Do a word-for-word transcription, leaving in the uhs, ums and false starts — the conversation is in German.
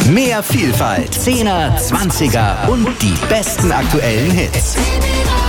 Mehr Vielfalt, Zehner, Zwanziger und die besten aktuellen Hits.